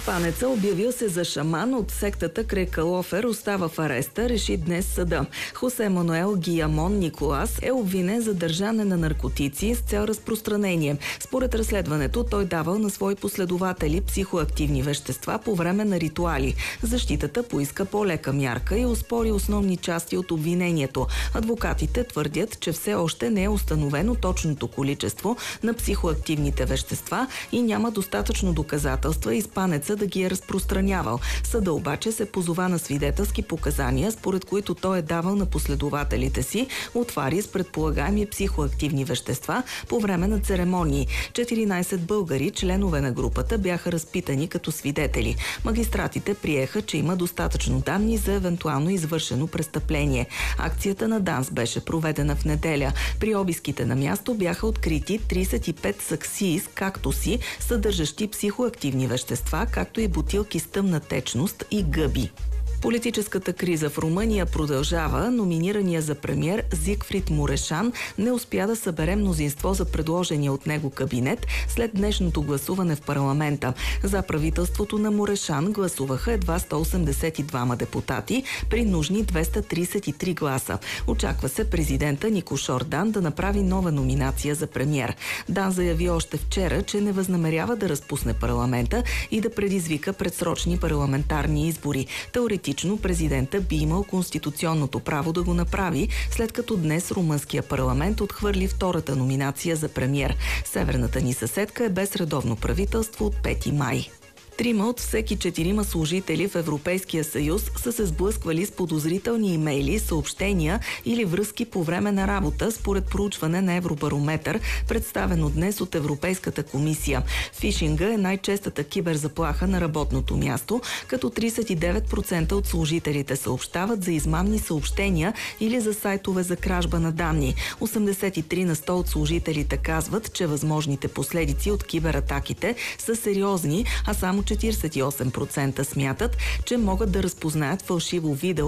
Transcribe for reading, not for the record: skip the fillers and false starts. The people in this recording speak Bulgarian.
Испанеца, обявил се за шаман от сектата Крекалофер, остава в ареста, реши днес съда. Хосе Мануел Гиамон Николас е обвинен за държане на наркотици с цел разпространение. Според разследването, той давал на свои последователи психоактивни вещества по време на ритуали. Защитата поиска по-лека мярка и оспори основни части от обвинението. Адвокатите твърдят, че все още не е установено точното количество на психоактивните вещества и няма достатъчно доказателства испанеца да ги е разпространявал. Съда обаче се позова на свидетелски показания, според които той е давал на последователите си отвари с предполагаеми психоактивни вещества по време на церемонии. 14 българи, членове на групата, бяха разпитани като свидетели. Магистратите приеха, че има достатъчно данни за евентуално извършено престъпление. Акцията на ДАНС беше проведена в неделя. При обиските на място бяха открити 35 саксии с кактуси, съдържащи психоактивни вещества, както и бутилки с тъмна течност и гъби. Политическата криза в Румъния продължава. Номинирания за премиер Зигфрид Мурешан не успя да събере мнозинство за предложения от него кабинет след днешното гласуване в парламента. За правителството на Мурешан гласуваха едва 182 депутати при нужни 233 гласа. Очаква се президента Никош Ордан да направи нова номинация за премиер. Дан заяви още вчера, че не възнамерява да разпусне парламента и да предизвика предсрочни парламентарни избори. Теоретично президента би имал конституционното право да го направи, след като днес румънския парламент отхвърли втората номинация за премиер. Северната ни съседка е без редовно правителство от 5 май. 3 от всеки 4 служители в Европейския съюз са се сблъсквали с подозрителни имейли, съобщения или връзки по време на работа, според проучване на Евробарометър, представено днес от Европейската комисия. Фишинга е най-честата киберзаплаха на работното място, като 39% от служителите съобщават за измамни съобщения или за сайтове за кражба на данни. 83% от служителите казват, че възможните последици от кибератаките са сериозни, а само 48% смятат, че могат да разпознаят фалшиво видео